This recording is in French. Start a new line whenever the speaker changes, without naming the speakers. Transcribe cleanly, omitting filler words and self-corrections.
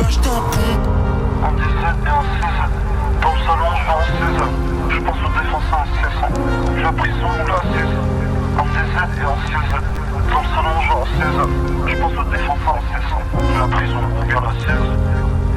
vache d'un pont.
En 17 et en 16. Dans le salon, je vais en 16. Je pense aux défenseurs incessants. La prison ou la 16. En 17 et en 16. Dans le salon, je vais en 16. Je pense aux défenseurs incessants. La prison ou bien la 16.